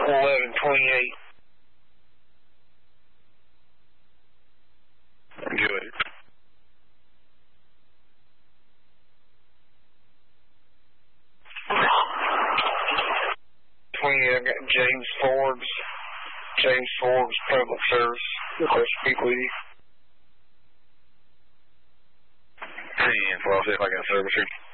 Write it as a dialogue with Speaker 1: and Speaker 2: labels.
Speaker 1: 1128.
Speaker 2: Good.
Speaker 1: I got James Forbes, Public Service. Request to speak with you.
Speaker 2: And well, I'll see if I can service you.